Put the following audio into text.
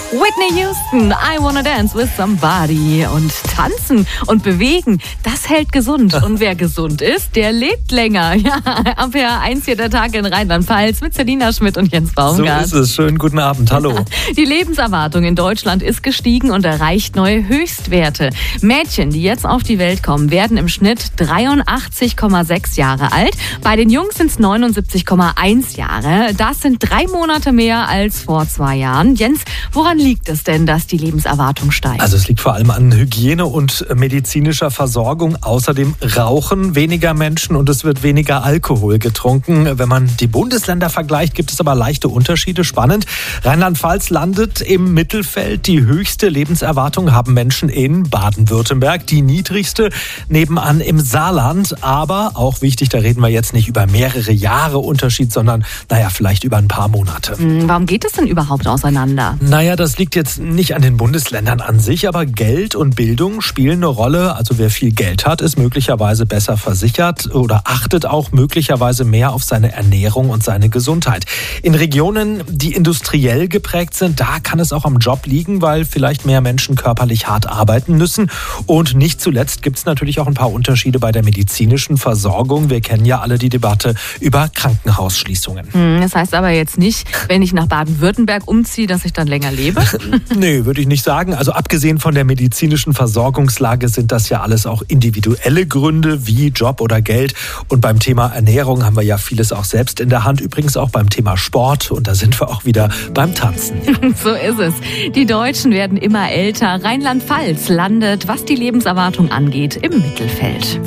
Whitney Houston, I Wanna Dance with Somebody. Und tanzen und bewegen, das hält gesund. Und wer gesund ist, der lebt länger. Ja, ab HR1 hier der Tag in Rheinland-Pfalz mit Selina Schmidt und Jens Baumgart. So ist es. Schönen guten Abend. Hallo. Die Lebenserwartung in Deutschland ist gestiegen und erreicht neue Höchstwerte. Mädchen, die jetzt auf die Welt kommen, werden im Schnitt 83,6 Jahre alt. Bei den Jungs sind es 79,1 Jahre. Das sind 3 Monate mehr als vor 2 Jahren. Jens, woran liegt es denn, dass die Lebenserwartung steigt? Also es liegt vor allem an Hygiene und medizinischer Versorgung. Außerdem rauchen weniger Menschen und es wird weniger Alkohol getrunken. Wenn man die Bundesländer vergleicht, gibt es aber leichte Unterschiede. Spannend. Rheinland-Pfalz landet im Mittelfeld. Die höchste Lebenserwartung haben Menschen in Baden-Württemberg. Die niedrigste nebenan im Saarland. Aber auch wichtig, da reden wir jetzt nicht über mehrere Jahre Unterschied, sondern vielleicht über ein paar Monate. Warum geht es denn überhaupt auseinander? Das liegt jetzt nicht an den Bundesländern an sich, aber Geld und Bildung spielen eine Rolle. Also wer viel Geld hat, ist möglicherweise besser versichert oder achtet auch möglicherweise mehr auf seine Ernährung und seine Gesundheit. In Regionen, die industriell geprägt sind, da kann es auch am Job liegen, weil vielleicht mehr Menschen körperlich hart arbeiten müssen. Und nicht zuletzt gibt es natürlich auch ein paar Unterschiede bei der medizinischen Versorgung. Wir kennen ja alle die Debatte über Krankenhausschließungen. Das heißt aber jetzt nicht, wenn ich nach Baden-Württemberg umziehe, dass ich dann länger lebe? Nee, würde ich nicht sagen. Also abgesehen von der medizinischen Versorgungslage sind das ja alles auch individuelle Gründe wie Job oder Geld. Und beim Thema Ernährung haben wir ja vieles auch selbst in der Hand. Übrigens auch beim Thema Sport. Und da sind wir auch wieder beim Tanzen. So ist es. Die Deutschen werden immer älter. Rheinland-Pfalz landet, was die Lebenserwartung angeht, im Mittelfeld.